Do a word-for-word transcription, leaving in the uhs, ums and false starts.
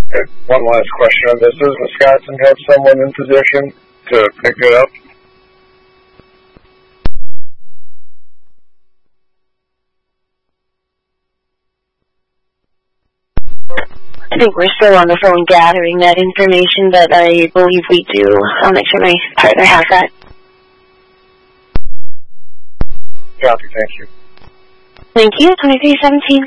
Okay. One last question on this. Does Wisconsin have someone in position to pick it up? I think we're still on the phone gathering that information, but I believe we do. I'll make sure my partner has that. Copy, thank you. Thank you. twenty-three seventeen.